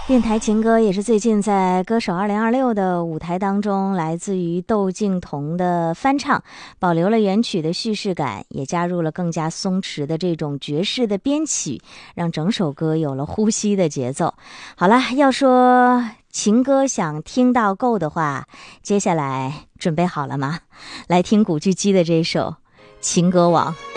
电台情歌也是最近在歌手2026的舞台当中，来自于窦靖童的翻唱，保留了原曲的叙事感，也加入了更加松弛的这种爵士的编曲，让整首歌有了呼吸的节奏。好了，要说情歌想听到够的话，接下来准备好了吗？来听古巨基的这首《情歌王》。